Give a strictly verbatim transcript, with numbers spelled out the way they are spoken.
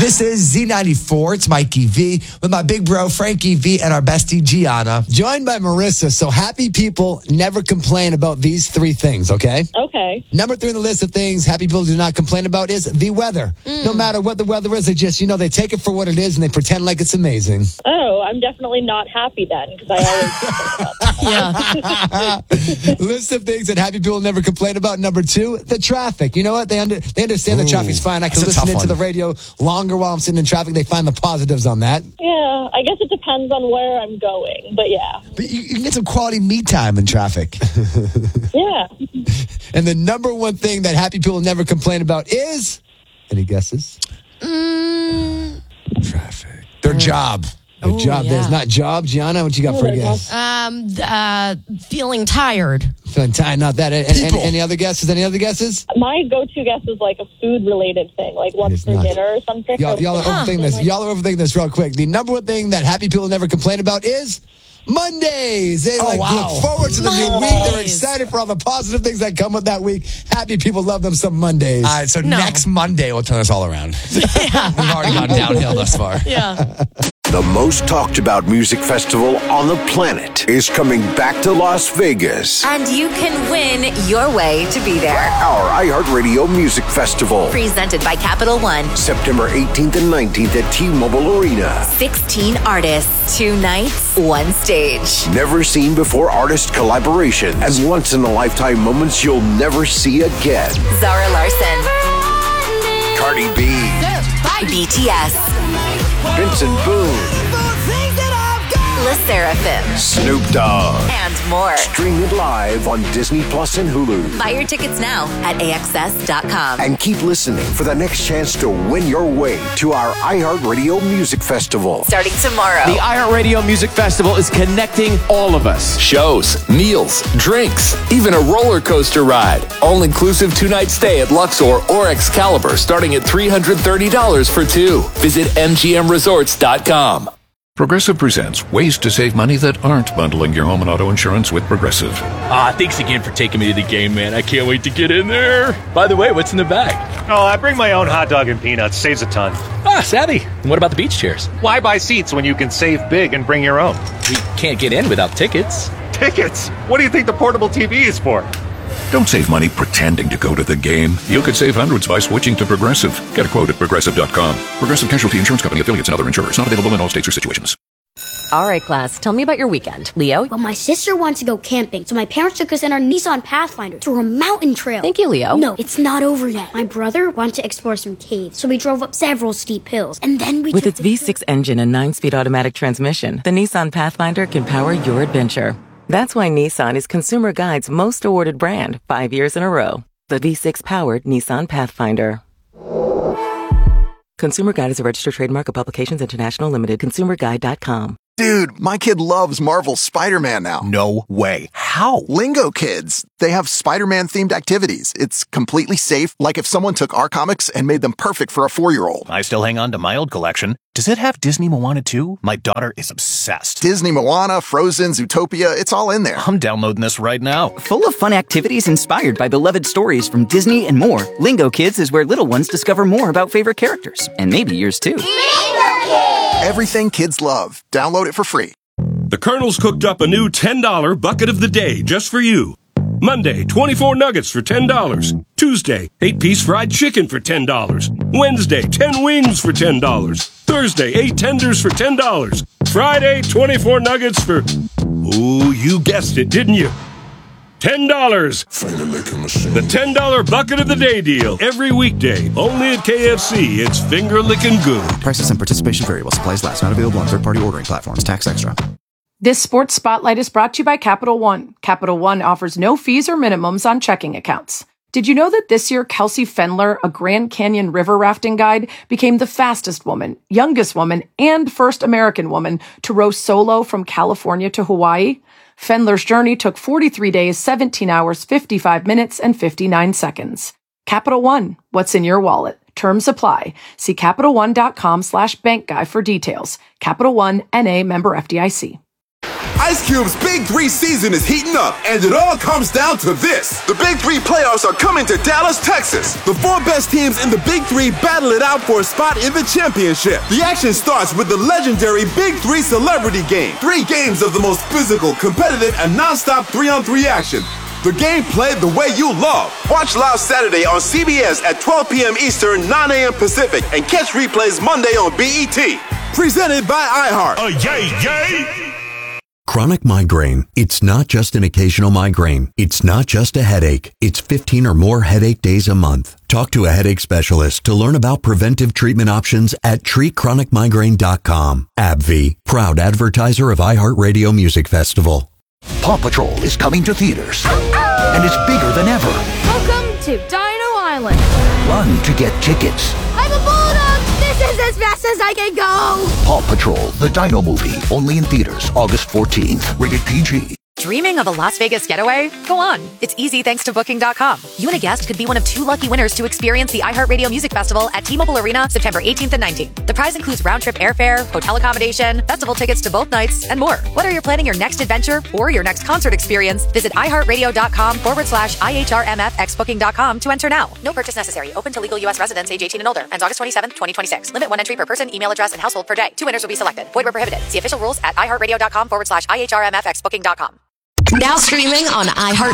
This is Z ninety-four. It's Mikey V with my big bro, Frankie V, and our bestie, Gianna. Joined by Marissa. So happy people never complain about these three things, okay? Okay. Number three on the list of things happy people do not complain about is the weather. Mm. No matter what the weather is, they just, you know, they take it for what it is and they pretend like it's amazing. Oh, I'm definitely not happy then because I always Yeah. List of things that happy people never complain about. Number two, the traffic. You know what? They under, they understand Ooh, the traffic's fine. I can listen into the radio longer while I'm sitting in traffic. They find the positives on that. Yeah, I guess it depends on where I'm going, but yeah. But you, you can get some quality me time in traffic. Yeah. And the number one thing that happy people never complain about is, any guesses? Mm. Traffic. Their job. Their Ooh, job. yeah. There's not job. Gianna, what you got Oh, for a guess? Um, uh, feeling tired. Feeling tired, not that. Any, any, any other guesses? Any other guesses? My go-to guess is like a food-related thing, like what's for not. dinner or something. Y'all, y'all are Huh. overthinking this. Y'all are overthinking this real quick. The number one thing that happy people never complain about is Mondays. They Oh, like wow. look forward to the new Mondays. week. They're excited for all the positive things that come with that week. Happy people love them some Mondays. All right, so No. next Monday will turn us all around. Yeah. We've already gone downhill thus far. Yeah. The most talked about music festival on the planet is coming back to Las Vegas. And you can win your way to be there. Our iHeartRadio Music Festival. Presented by Capital One. September eighteenth and nineteenth at T-Mobile Arena. sixteen artists, two nights, one stage. Never seen before artist collaborations and once in a lifetime moments you'll never see again. Zara Larson. Cardi B. B T S. Vincent Boone. Le Seraphim. Snoop Dogg. And more. Stream it live on Disney Plus and Hulu. Buy your tickets now at A X S dot com. And keep listening for the next chance to win your way to our iHeartRadio Music Festival. Starting tomorrow. The iHeartRadio Music Festival is connecting all of us. Shows, meals, drinks, even a roller coaster ride. All inclusive two-night stay at Luxor or Excalibur starting at three hundred thirty dollars for two. Visit M G M resorts dot com. Progressive presents ways to save money that aren't bundling your home and auto insurance with Progressive. Ah, thanks again for taking me to the game, man. I can't wait to get in there. By the way, what's in the bag? Oh, I bring my own hot dog and peanuts. Saves a ton. Ah, savvy. And what about the beach chairs? Why buy seats when you can save big and bring your own? We can't get in without tickets. Tickets? What do you think the portable T V is for? Don't save money pretending to go to the game. You could save hundreds by switching to Progressive. Get a quote at Progressive dot com. Progressive Casualty Insurance Company, affiliates, and other insurers. Not available in all states or situations. All right, class, tell me about your weekend. Leo? Well, my sister wants to go camping, so my parents took us in our Nissan Pathfinder through a mountain trail. Thank you, Leo. No, it's not over yet. My brother wanted to explore some caves, so we drove up several steep hills, and then we With took its V six engine and nine-speed automatic transmission, the Nissan Pathfinder can power your adventure. That's why Nissan is Consumer Guide's most awarded brand five years in a row. The V six-powered Nissan Pathfinder. Consumer Guide is a registered trademark of Publications International Limited. consumer guide dot com. Dude, my kid loves Marvel's Spider-Man now. No way. How? Lingo Kids. They have Spider-Man themed activities. It's completely safe, like if someone took our comics and made them perfect for a four-year-old. I still hang on to my old collection. Does it have Disney Moana too? My daughter is obsessed. Disney Moana, Frozen, Zootopia, it's all in there. I'm downloading this right now. Full of fun activities inspired by beloved stories from Disney and more, Lingo Kids is where little ones discover more about favorite characters. And maybe yours too. Lingo Kids! Everything kids love. Download it for free. The Colonel's cooked up a new ten dollar bucket of the day just for you. Monday, twenty-four nuggets for ten dollars. Tuesday, eight-piece fried chicken for ten dollars. Wednesday, ten wings for ten dollars. Thursday, eight tenders for ten dollars. Friday, twenty-four nuggets for... Ooh, you guessed it, didn't you? ten dollars. The ten dollar bucket of the day deal. Every weekday. Only at K F C. It's finger licking good. Prices and participation vary while supplies last. Not available on third-party ordering platforms. Tax extra. This sports spotlight is brought to you by Capital One. Capital One offers no fees or minimums on checking accounts. Did you know that this year Kelsey Fendler, a Grand Canyon river rafting guide, became the fastest woman, youngest woman, and first American woman to row solo from California to Hawaii? Fendler's journey took forty-three days, seventeen hours, fifty-five minutes, and fifty-nine seconds. Capital One, what's in your wallet? Terms apply. See Capital One dot com slash bank guy for details. Capital One, N A member F D I C. Ice Cube's Big Three season is heating up, and it all comes down to this. The Big Three playoffs are coming to Dallas, Texas. The four best teams in the Big Three battle it out for a spot in the championship. The action starts with the legendary Big Three Celebrity Game. Three games of the most physical, competitive, and non-stop three-on-three action. The game played the way you love. Watch live Saturday on C B S at twelve p.m. Eastern, nine a.m. Pacific, and catch replays Monday on B E T. Presented by iHeart. Oh, yay, yay! Chronic migraine. It's not just an occasional migraine. It's not just a headache. It's fifteen or more headache days a month. Talk to a headache specialist to learn about preventive treatment options at treat chronic migraine dot com. AbbVie, proud advertiser of iHeartRadio Music Festival. Paw Patrol is coming to theaters. And it's bigger than ever. Welcome to Dino Island. Run to get tickets. I'm a bulldog! This is as fast as I can go! Paw Patrol, the Dino movie, only in theaters August fourteenth. Rated P G. Dreaming of a Las Vegas getaway? Go on. It's easy thanks to Booking dot com. You and a guest could be one of two lucky winners to experience the iHeartRadio Music Festival at T-Mobile Arena September eighteenth and nineteenth. The prize includes round-trip airfare, hotel accommodation, festival tickets to both nights, and more. Whether you're planning your next adventure or your next concert experience, visit iHeartRadio.com forward slash IHRMFX Booking dot com to enter now. No purchase necessary. Open to legal U S residents age eighteen and older. Ends August twenty-seventh, twenty twenty-six. Limit one entry per person, email address, and household per day. Two winners will be selected. Void where prohibited. See official rules at iHeartRadio.com forward slash IHRMFX Booking dot com. Now streaming on iHeart.